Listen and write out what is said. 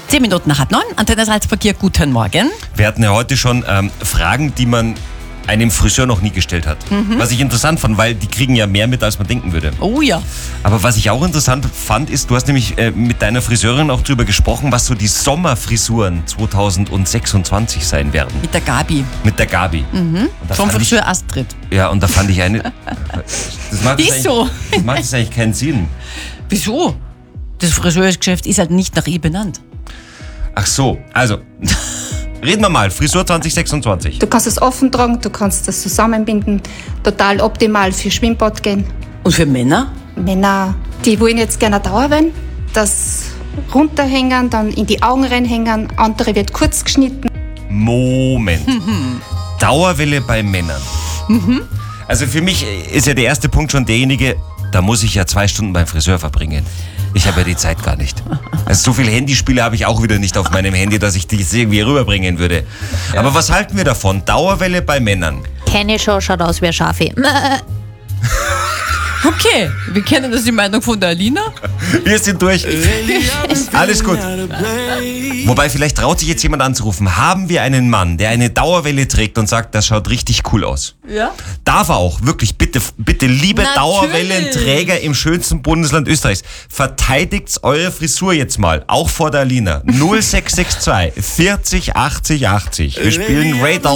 10 Minuten nach 8:09, Antenne Salzburg hier, guten Morgen. Wir hatten ja heute schon Fragen, die man einem Friseur noch nie gestellt hat. Was ich interessant fand, weil die kriegen ja mehr mit, als man denken würde. Oh ja. Aber was ich auch interessant fand, ist, du hast nämlich mit deiner Friseurin auch drüber gesprochen, was so die Sommerfrisuren 2026 sein werden. Mit der Gabi. Mit der Gabi. Vom Friseur Astrid. Ja, und da fand ich eine... Das macht Ist so. Das macht jetzt eigentlich keinen Sinn. Wieso? Das Friseursgeschäft ist halt nicht nach ihr benannt. Ach so, also... Reden wir mal, Frisur 2026. Du kannst es offen tragen, du kannst das zusammenbinden. Total optimal für Schwimmbad gehen. Und für Männer? Männer, die wollen jetzt gerne Dauerwellen. Das runterhängen, dann in die Augen reinhängen. Andere wird kurz geschnitten. Moment. Dauerwelle bei Männern. Also für mich ist ja der erste Punkt schon derjenige, da muss ich ja 2 Stunden beim Friseur verbringen. Ich habe ja die Zeit gar nicht. Also so viele Handyspiele habe ich auch wieder nicht auf meinem Handy, dass ich das irgendwie rüberbringen würde. Aber was halten wir davon? Dauerwelle bei Männern. Keine Show, schaut aus wie ein Schafi. Okay, wir kennen das die Meinung von der Alina. Wir sind durch. Alles gut. Wobei, vielleicht traut sich jetzt jemand anzurufen. Haben wir einen Mann, der eine Dauerwelle trägt und sagt, das schaut richtig cool aus? Ja. Darf er auch. Wirklich, bitte, liebe Natürlich. Dauerwellenträger im schönsten Bundesland Österreichs. Verteidigt eure Frisur jetzt mal. Auch vor der Alina. 0662 40 80 80. Wir spielen Ray Dalton.